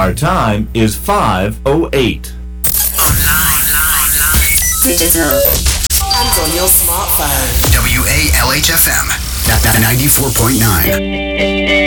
Our time is 5:08. Digital. And on your smartphone. WALHFM 94.9.